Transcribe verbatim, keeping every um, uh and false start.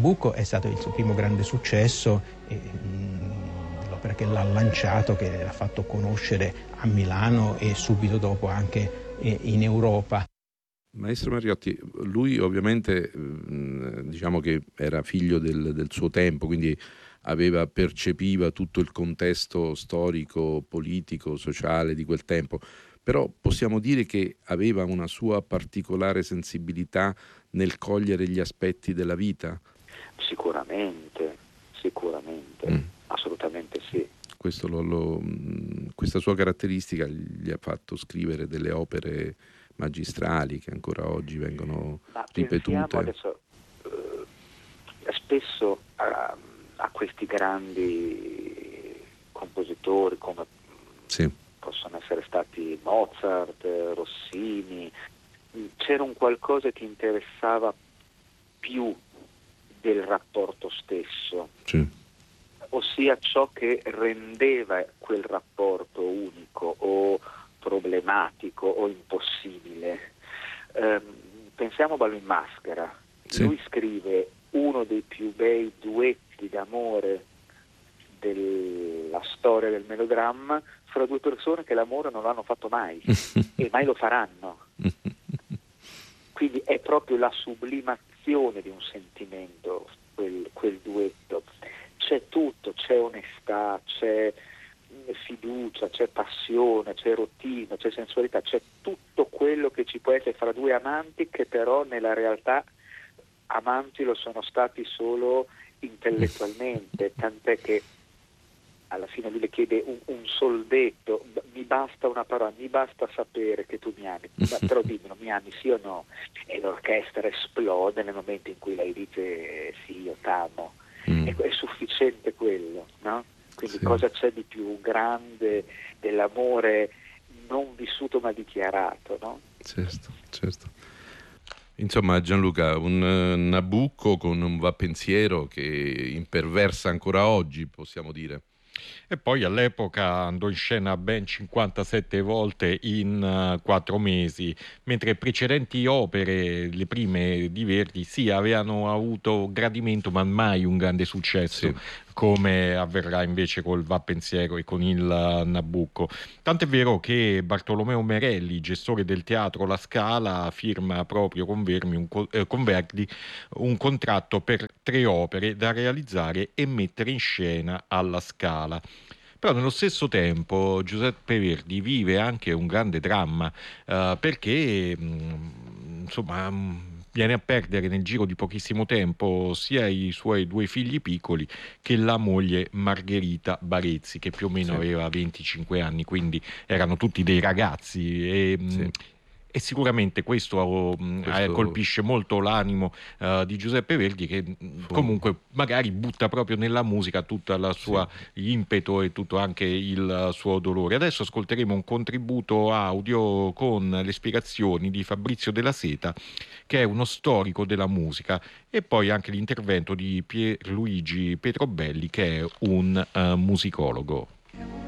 Nabucco è stato il suo primo grande successo, e, mh, l'opera che l'ha lanciato, che l'ha fatto conoscere a Milano e subito dopo anche eh, in Europa. Maestro Mariotti, lui ovviamente diciamo che era figlio del, del suo tempo, quindi aveva, percepiva tutto il contesto storico, politico, sociale di quel tempo, però possiamo dire che aveva una sua particolare sensibilità nel cogliere gli aspetti della vita? Sicuramente, sicuramente, mm. assolutamente sì. Questo lo, lo, questa sua caratteristica gli ha fatto scrivere delle opere magistrali che ancora oggi vengono Ma ripetute. Adesso, eh, spesso a, a questi grandi compositori come sì. possono essere stati Mozart, Rossini, c'era un qualcosa che interessava più del rapporto stesso, sì. ossia ciò che rendeva quel rapporto unico o problematico o impossibile. Um, pensiamo a Ballo in Maschera, sì. Lui scrive uno dei più bei duetti d'amore della storia del melodramma fra due persone che l'amore non l'hanno fatto mai e mai lo faranno. Quindi è proprio la sublimazione di un sentimento quel, quel duetto. C'è tutto, c'è onestà, c'è fiducia, c'è passione, c'è erotismo, c'è sensualità, c'è tutto quello che ci può essere fra due amanti che però nella realtà amanti lo sono stati solo intellettualmente, tant'è che alla fine lui le chiede un, un sol detto, mi basta una parola, mi basta sapere che tu mi ami, però dimmelo, mi ami sì o no? E l'orchestra esplode nel momento in cui lei dice sì, io t'amo. Mm. È, è sufficiente quello, no? Quindi sì. Cosa c'è di più grande dell'amore non vissuto ma dichiarato, no? Certo, certo. Insomma, Gianluca, un uh, Nabucco con un va pensiero che imperversa ancora oggi, possiamo dire. E poi all'epoca andò in scena ben cinquantasette volte in quattro uh, mesi, mentre precedenti opere, le prime di Verdi, sì, avevano avuto gradimento ma mai un grande successo, sì. Come avverrà invece col Va Pensiero e con il uh, Nabucco. Tant'è vero che Bartolomeo Merelli, gestore del teatro La Scala, firma proprio con, Vermi un co- eh, con Verdi un contratto per tre opere da realizzare e mettere in scena alla Scala. Però nello stesso tempo Giuseppe Verdi vive anche un grande dramma, uh, perché mh, insomma mh, viene a perdere nel giro di pochissimo tempo sia i suoi due figli piccoli che la moglie Margherita Barezzi, che più o meno sì. aveva venticinque anni, quindi erano tutti dei ragazzi e, sì. mh, E sicuramente questo, questo... colpisce molto l'animo uh, di Giuseppe Verdi, che Fu... comunque magari butta proprio nella musica tutta la sua sì. impeto e tutto anche il suo dolore. Adesso ascolteremo un contributo audio con le spiegazioni di Fabrizio Della Seta, che è uno storico della musica, e poi anche l'intervento di Pierluigi Petrobelli, che è un uh, musicologo.